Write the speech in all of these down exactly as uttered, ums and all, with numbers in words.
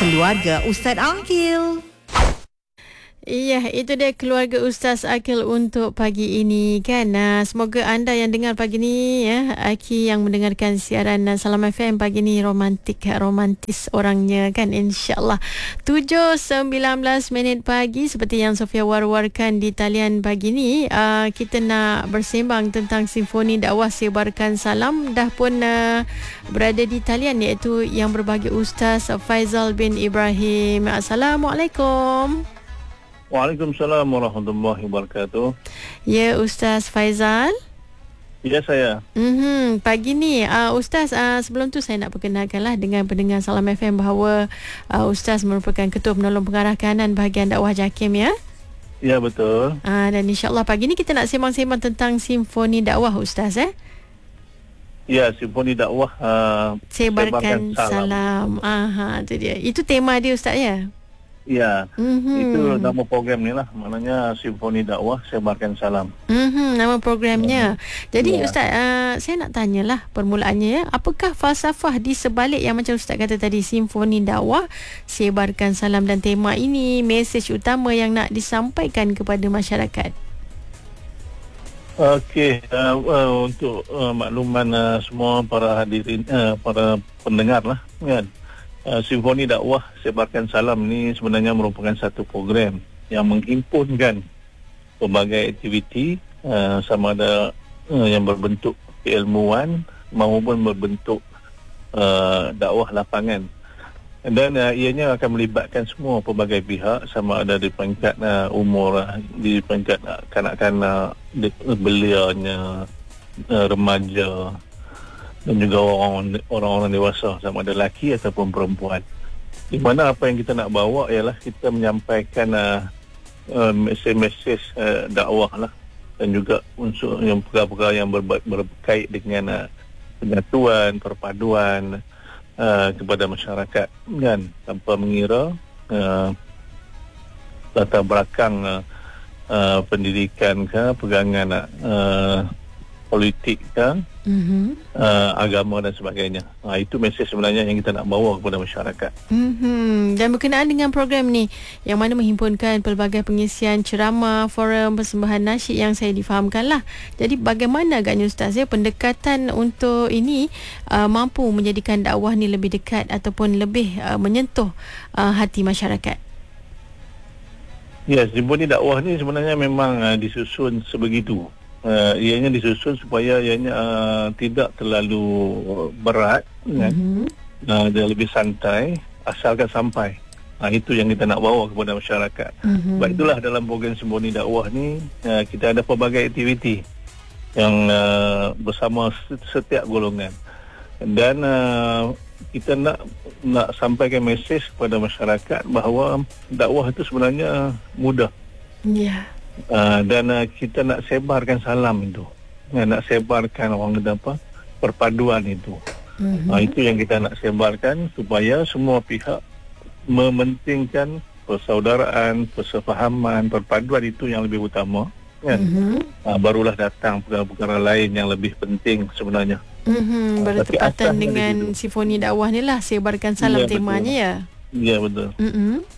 Keluarga Ustaz Aqil. Iya, itu dia keluarga Ustaz Aqil untuk pagi ini kan. Uh, semoga anda yang dengar pagi ni ya, Aki yang mendengarkan siaran uh, Salam F M pagi ni romantik, romantis orangnya kan, insya-Allah. tujuh sembilan belas minit pagi seperti yang Sofia war-warkan di talian pagi ni, uh, kita nak bersembang tentang Simfoni Dakwah Sebarkan Salam. Dah pun uh, berada di talian, iaitu yang berbahagia Ustaz Faizal bin Ibrahim. Assalamualaikum. Waalaikumsalam warahmatullahi wabarakatuh. Ya, Ustaz Faizal. Ya, saya. Mm-hmm. Pagi ni, uh, Ustaz, uh, sebelum tu saya nak perkenalkanlah dengan pendengar Salam F M bahawa uh, Ustaz merupakan Ketua Penolong Pengarah Kanan bahagian dakwah JAKIM ya? Ya, betul. Uh, dan insya-Allah pagi ni kita nak sembang-sembang tentang Simfoni Dakwah, Ustaz eh? Ya, Simfoni Dakwah uh, Sebarkan, Sebarkan Salam. Salam. Aha, tu dia. Itu tema dia, Ustaz ya? Ya, mm-hmm. itu nama program ni lah. Maknanya Simfoni Dakwah Sebarkan Salam. Mm-hmm, nama programnya. Mm-hmm. Jadi ya. Ustaz, uh, saya nak tanyalah permulaannya ya. Apakah falsafah di sebalik yang macam Ustaz kata tadi, Simfoni Dakwah Sebarkan Salam, dan tema ini, mesej utama yang nak disampaikan kepada masyarakat? Okey, uh, uh, untuk uh, makluman uh, semua para hadirin, uh, para pendengar lah kan. Uh, Simfoni Dakwah Sebarkan Salam ni sebenarnya merupakan satu program yang menghimpunkan pelbagai aktiviti uh, sama ada uh, yang berbentuk keilmuan maupun berbentuk uh, dakwah lapangan, dan uh, ianya akan melibatkan semua pelbagai pihak, sama ada di peringkat uh, umur, uh, di peringkat uh, kanak-kanak, belianya, uh, remaja, dan juga orang, orang-orang dewasa, sama ada lelaki ataupun perempuan. Di mana apa yang kita nak bawa ialah kita menyampaikan uh, uh, mesej-mesej uh, dakwah lah, dan juga unsur yang perkara-perkara yang ber, berkait dengan uh, penyatuan, perpaduan uh, kepada masyarakat kan, tanpa mengira uh, latar belakang uh, uh, pendidikan ke, pegangan uh, politik kan, mm-hmm. uh, agama dan sebagainya. Ha, itu mesej sebenarnya yang kita nak bawa kepada masyarakat. Mm-hmm. Dan berkenaan dengan program ni, yang mana menghimpunkan pelbagai pengisian ceramah, forum, persembahan nasyid yang saya difahamkan lah. Jadi bagaimana agaknya Ustaz ya, pendekatan untuk ini uh, mampu menjadikan dakwah ni lebih dekat ataupun lebih uh, menyentuh uh, hati masyarakat? Ya, Simfoni Dakwah ni sebenarnya memang uh, disusun sebegitu. Uh, ianya disusun supaya ianya uh, tidak terlalu berat, kan? Mm-hmm. Uh, dia lebih santai, asalkan sampai. Uh, itu yang kita nak bawa kepada masyarakat. Mm-hmm. Baik, itulah dalam program Simfoni Dakwah ni uh, kita ada pelbagai aktiviti yang uh, bersama setiap golongan, dan uh, kita nak nak sampaikan mesej kepada masyarakat bahawa dakwah itu sebenarnya mudah. Ya. Yeah. Uh, dan uh, kita nak sebarkan salam itu, ya, nak sebarkan orang kata apa, perpaduan itu. Mm-hmm. Uh, itu yang kita nak sebarkan supaya semua pihak mementingkan persaudaraan, persefahaman, perpaduan, itu yang lebih utama. Kan? Mm-hmm. Uh, barulah datang perkara-perkara lain yang lebih penting sebenarnya. Mm-hmm. Bertepatan uh, dengan Simfoni Dakwah ni lah, sebarkan salam, ya, temanya ya. Ya, betul. Mm-hmm.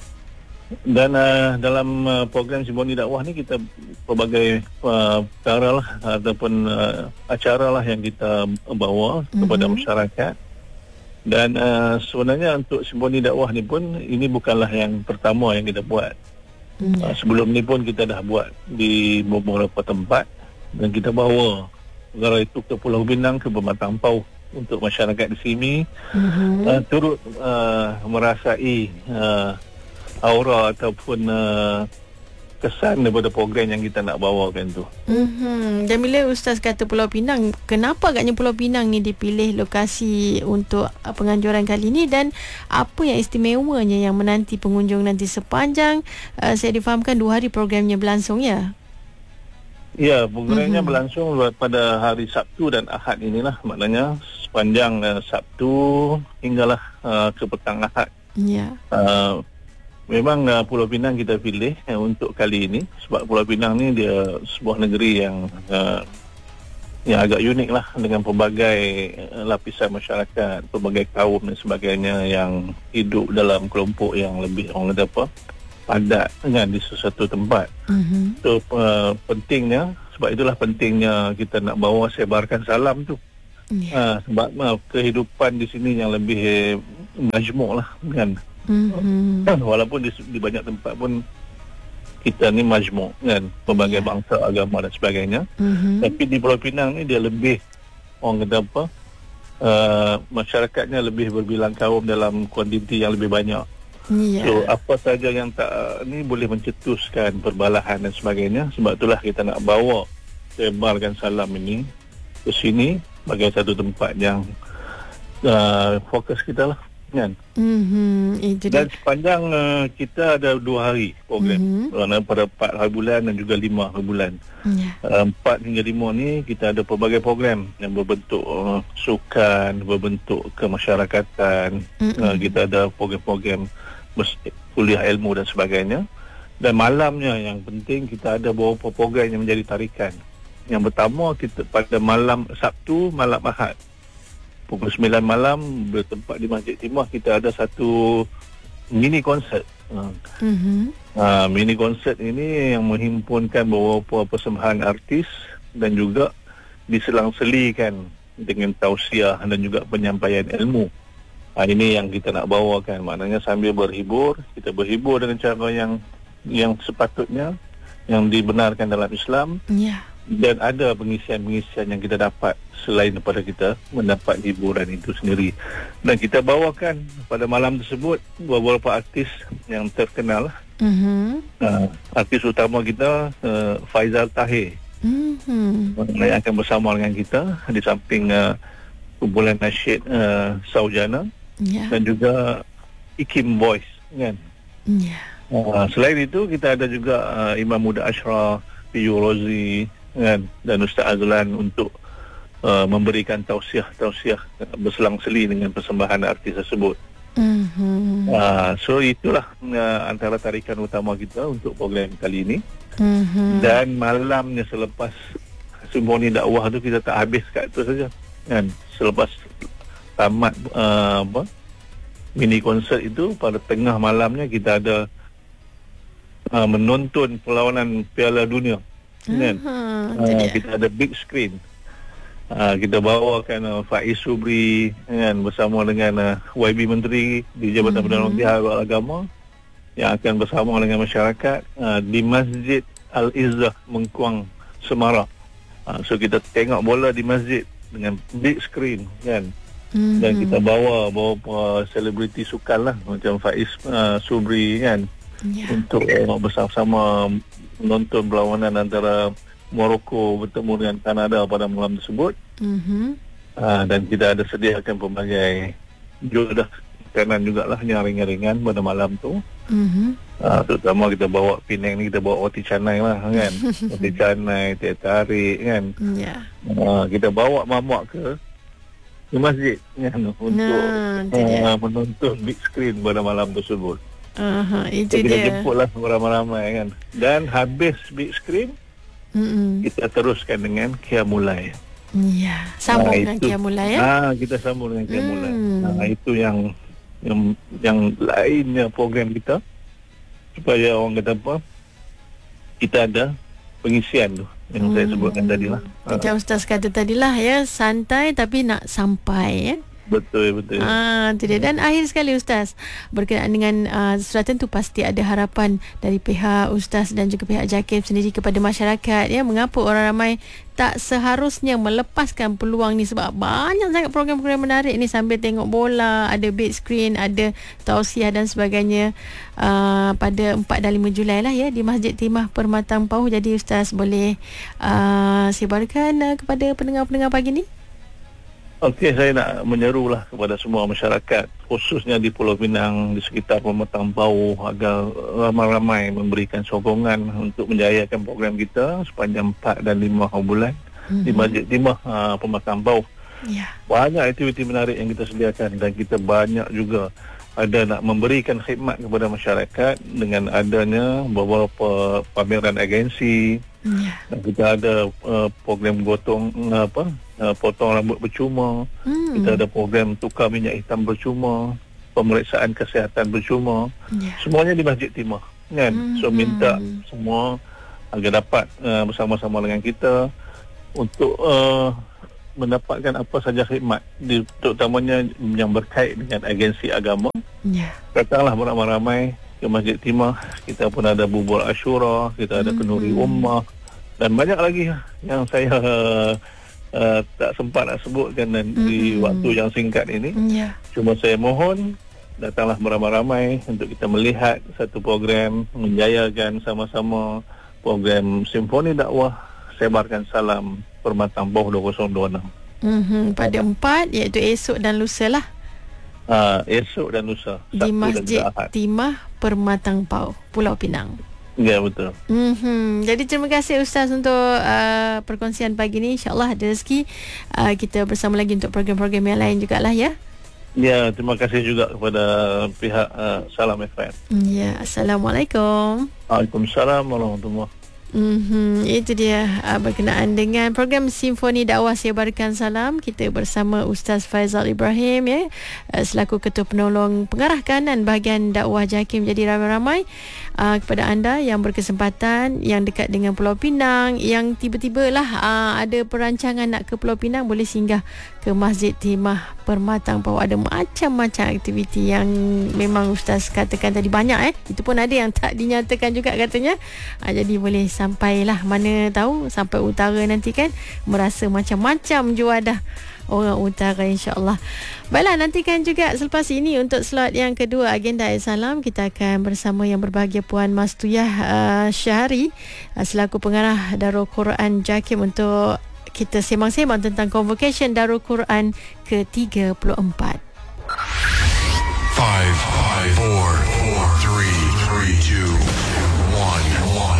Dan uh, dalam uh, program Simfoni Dakwah ni kita pelbagai uh, perkara lah ataupun uh, acara lah yang kita bawa mm-hmm. kepada masyarakat. Dan uh, sebenarnya untuk Simfoni Dakwah ni pun, ini bukanlah yang pertama yang kita buat. Mm-hmm. Uh, sebelum ni pun kita dah buat di beberapa tempat, dan kita bawa perkara itu ke Pulau Pinang, ke Pematang Pau, untuk masyarakat di sini mm-hmm. uh, turut uh, merasai uh, aura ataupun uh, kesan daripada program yang kita nak bawakan tu. Mm-hmm. Dan bila Ustaz kata Pulau Pinang, kenapa agaknya Pulau Pinang ni dipilih lokasi untuk uh, penganjuran kali ni, dan apa yang istimewanya yang menanti pengunjung nanti sepanjang uh, saya difahamkan dua hari programnya berlangsung ya? Ya, programnya mm-hmm. berlangsung pada hari Sabtu dan Ahad inilah, maknanya sepanjang uh, Sabtu hinggalah uh, ke petang Ahad. Ya. Yeah. Uh, Memang uh, Pulau Pinang kita pilih uh, untuk kali ini sebab Pulau Pinang ni dia sebuah negeri yang uh, yang agak unik lah dengan pelbagai uh, lapisan masyarakat, pelbagai kaum dan sebagainya yang hidup dalam kelompok yang lebih orang kata apa padat kan di sesuatu tempat. Mhm. So uh, pentingnya, sebab itulah pentingnya kita nak bawa sebarkan salam tu. Ya. Uh, sebab uh, kehidupan di sini yang lebih eh, majmuk lah kan. Mhm. Walaupun di, di banyak tempat pun kita ni majmuk kan, pelbagai Ya. bangsa, agama dan sebagainya. Mhm. Tapi di Pulau Pinang ni dia lebih orang kata apa uh, masyarakatnya lebih berbilang kaum dalam kuantiti yang lebih banyak. Ya. So apa saja yang tak ni boleh mencetuskan perbalahan dan sebagainya. Sebab itulah kita nak bawa sebarkan salam ini ke sini sebagai satu tempat yang uh, fokus kita lah kan. Mhm. Itu dia. Dan sepanjang uh, kita ada dua hari program. Mhm. Uh, pada empat hari bulan dan juga lima hari bulan. Ya. Uh, empat hingga lima ni kita ada pelbagai program yang berbentuk uh, sukan, berbentuk kemasyarakatan. Mm-mm. Uh, kita ada program-program mes- kuliah ilmu dan sebagainya. Dan malamnya yang penting kita ada beberapa program yang menjadi tarikan. Yang pertama kita pada malam Sabtu, malam Ahad pukul sembilan malam bertempat di Masjid Timah, kita ada satu mini konsert. Uh, Mhm. uh, mini konsert ini yang menghimpunkan beberapa persembahan artis dan juga diselang-selikan dengan tausiah dan juga penyampaian ilmu. Uh, ini yang kita nak bawakan, maknanya sambil berhibur, kita berhibur dengan cara yang yang sepatutnya, yang dibenarkan dalam Islam. Ya. Dan ada pengisian-pengisian yang kita dapat selain daripada kita mendapat hiburan itu sendiri. Dan kita bawakan pada malam tersebut beberapa artis yang terkenal. Mhm. Uh, artis utama kita uh, Faizal Tahir Mhm. yang akan bersama dengan kita di samping uh, kumpulan nasyid uh, Saujana Ya. dan juga Ikim Voice kan. Ya. Uh, selain itu kita ada juga uh, Imam Muda Ashraf, P U Rozi kan, dan Ustaz Azlan untuk uh, memberikan tausiah-tausiah berselang-seli dengan persembahan artis tersebut. Mhm. Uh, so itulah uh, antara tarikan utama kita untuk program kali ini. Mhm. Dan malamnya selepas simfoni dakwah tu kita tak habis kat tu saja kan. Selepas tamat uh, apa mini konsert itu, pada tengah malamnya kita ada uh, menonton perlawanan Piala Dunia kan. Aha, itu Uh, dia. kita ada big screen. Uh, kita bawakan uh, Faiz Subri kan, bersama dengan uh, Y B Menteri di Jabatan Perdana Menteri Hal Agama yang akan bersama dengan masyarakat uh, di Masjid Al-Izzah Mengkuang Semara. Uh, so kita tengok bola di masjid dengan big screen kan. Mhm. Dan kita bawa beberapa selebriti sukan lah macam Faiz uh, Subri kan, Ya. untuk uh, bersama-sama menonton perlawanan antara Morocco bertemu dengan Kanada pada malam tersebut. Mhm. Uh, dan kita ada sediakan pelbagai juadah makanan jugalah yang ringan-ringan pada malam tu. Mhm. Uh, terutama kita bawa Penang ni, kita bawa roti canai lah kan. Roti canai, teh tarik kan. Ya. Uh, kita bawa mamak ke ke masjid kan, untuk Nah, itu dia. uh, menonton big screen pada malam tersebut. Aha, itu So, kita dia. jemputlah ramai-ramai kan. Dan habis big screen, Mhm. kita teruskan dengan Qiyamul-Lail. Ya. Sambung Ah, dengan itu. Qiyamul-Lail ya. Ah, kita sambung dengan Qiyamul-Lail. Hmm. Ah, itu yang yang yang lainnya program kita, supaya orang kata apa, kita ada pengisian tu yang saya sebutkan tadi lah. Ah, Macam Ustaz kata tadilah ya, santai tapi nak sampai ya. betul betul. Ah, itu dia. Dan akhir sekali Ustaz, berkenaan dengan uh, sudah tentu pasti ada harapan dari pihak Ustaz dan juga pihak JAKIM sendiri kepada masyarakat ya, mengapa orang ramai tak seharusnya melepaskan peluang ni, sebab banyak sangat program-program menarik ni sambil tengok bola, ada big screen, ada tausiah dan sebagainya uh, pada empat dan lima Julai lah ya di Masjid Timah Permatang Pauh. Jadi Ustaz boleh uh, sebarkan uh, kepada pendengar-pendengar pagi ni. Okey, saya nak menyerulah kepada semua masyarakat, khususnya di Pulau Pinang, di sekitar Pematang Pauh, agar ramai-ramai memberikan sokongan untuk menjayakan program kita sepanjang empat dan lima bulan mm-hmm. di Masjid Timah uh, Pematang Pauh. Ya. Banyak aktiviti menarik yang kita sediakan, dan kita banyak juga ada nak memberikan khidmat kepada masyarakat dengan adanya beberapa pameran agensi. Yeah. Dan kita ada uh, program gotong uh, apa uh, potong rambut bercuma. Hmm. Kita ada program tukar minyak hitam bercuma, pemeriksaan kesihatan bercuma. Yeah. Semuanya di Masjid Timah, kan? Hmm. So minta semua agar dapat uh, bersama-sama dengan kita untuk uh, mendapatkan apa saja khidmat, di, terutamanya yang berkait dengan agensi agama. Yeah. Datanglah beramai-ramai ke Masjid Timah. Kita pun ada bubur Ashura, kita ada mm-hmm. kenduri ummah dan banyak lagi yang saya uh, uh, tak sempat nak sebutkan mm-hmm. di waktu yang singkat ini. Yeah. Cuma saya mohon datanglah beramai-ramai untuk kita melihat satu program menjayakan sama-sama program Simfoni Dakwah Sebarkan Salam Permatang Pauh dua ribu dua puluh enam. Mm-hmm. Pada empat, iaitu esok dan lusa lah. Uh, esok dan lusa. Di Masjid Timah Permatang Pauh, Pulau Pinang. Ya, betul. Mm-hmm. Jadi terima kasih Ustaz untuk uh, perkongsian pagi ni. InsyaAllah ada rezeki uh, kita bersama lagi untuk program-program yang lain jugalah ya. Ya, terima kasih juga kepada pihak uh, Salam F M. Ya, Assalamualaikum. Waalaikumsalam warahmatullahi wabarakatuh. Mm-hmm. Itu dia uh, berkenaan dengan program Simfoni Dakwah Sebarkan Salam. Kita bersama Ustaz Faizal Ibrahim ya, uh, selaku Ketua Penolong Pengarah Kanan Bahagian Dakwah JAKIM. Jadi ramai-ramai uh, kepada anda yang berkesempatan, yang dekat dengan Pulau Pinang, yang tiba-tiba lah uh, ada perancangan nak ke Pulau Pinang, boleh singgah ke Masjid Timah Permatang Pauh. Ada macam-macam aktiviti yang memang Ustaz katakan tadi banyak eh. Itu pun ada yang tak dinyatakan juga katanya. uh, Jadi boleh sampailah, mana tahu sampai utara nanti kan merasa macam-macam juadah orang utara, insyaAllah. Baiklah, nantikan juga selepas ini untuk slot yang kedua agenda Salam. Kita akan bersama yang berbahagia Puan Mastuyah uh, Syahari uh, selaku pengarah Darul Quran JAKIM untuk kita sembang-sembang tentang Convocation Darul Quran ke tiga puluh empat. five, five, four, four, three, three, two, one, one.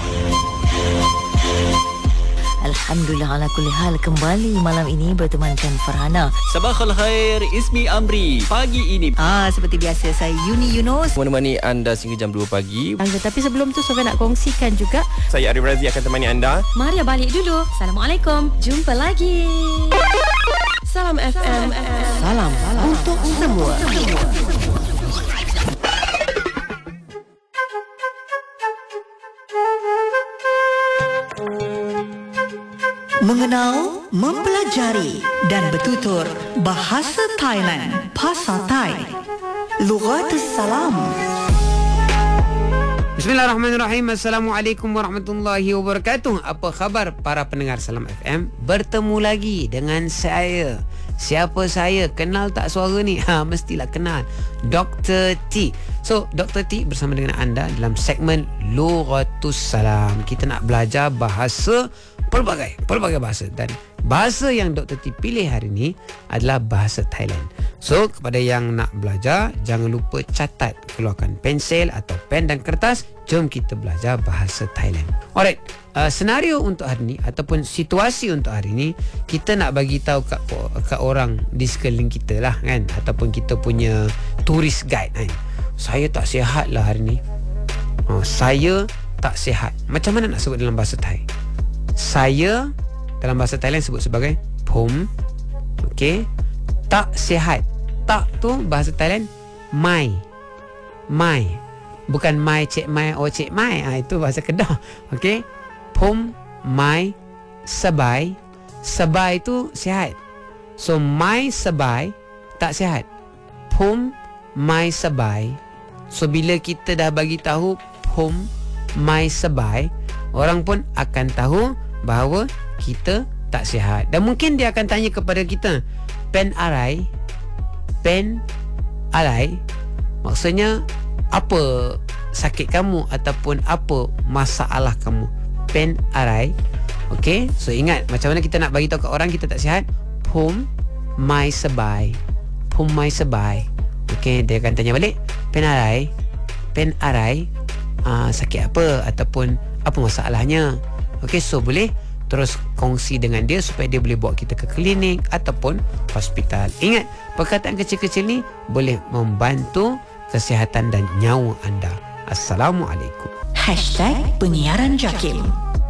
Alhamdulillah ala kulli hal, kembali malam ini bertemankan Farhana. Sabahul khair, Ismi Amri. Pagi ini Ah, seperti biasa saya Yuni Yunus menemani anda sehingga jam dua pagi. Tapi sebelum tu Sofia nak kongsikan juga. Saya Arif Razi akan temani anda. Maria balik dulu. Assalamualaikum. Jumpa lagi. Salam F M. Salam, salam untuk semua. Mengenal, mempelajari dan bertutur bahasa Thailand, Pasar Thai, Lughatus Salam. Bismillahirrahmanirrahim. Assalamualaikum warahmatullahi wabarakatuh. Apa khabar para pendengar Salam F M? Bertemu lagi dengan saya. Siapa saya? Kenal tak suara ni? Ha, mestilah kenal. Doktor T. So, Doktor T bersama dengan anda dalam segmen Lughatus Salam. Kita nak belajar bahasa pelbagai, pelbagai bahasa, dan bahasa yang Doktor T pilih hari ini adalah bahasa Thailand. So, kepada yang nak belajar, jangan lupa catat, keluarkan pensel atau pen dan kertas. Jom kita belajar bahasa Thailand. Alright, uh, senario untuk hari ini ataupun situasi untuk hari ini, kita nak bagi tahu kat, kat orang di sekeliling kita lah kan, ataupun kita punya tourist guide kan. Saya tak sihat lah hari ni. Oh, saya tak sihat. Macam mana nak sebut dalam bahasa Thai? Saya dalam bahasa Thailand sebut sebagai Pom. Okey. Tak sihat. Tak tu bahasa Thailand mai. Mai. Bukan mai cik mai oh cik mai. Ha, itu bahasa Kedah. Okey. Pom mai sabai. Sabai tu sihat. So mai sabai tak sihat. Pom mai sabai. So bila kita dah bagi tahu Pom mai sabai, orang pun akan tahu bahawa kita tak sihat. Dan mungkin dia akan tanya kepada kita, pen arai, pen alai, maksudnya apa sakit kamu ataupun apa masalah kamu? Pen arai. Okey, so ingat macam mana kita nak bagi tahu kat orang kita tak sihat? Pom mai sabai. Pom mai sabai. Okey, dia akan tanya balik, pen arai, pen arai, uh, sakit apa ataupun apa masalahnya. Okey, so boleh terus kongsi dengan dia supaya dia boleh bawa kita ke klinik ataupun hospital. Ingat, perkataan kecil-kecil ni boleh membantu kesihatan dan nyawa anda. Assalamualaikum. Hashtag Penyiaran Jakim.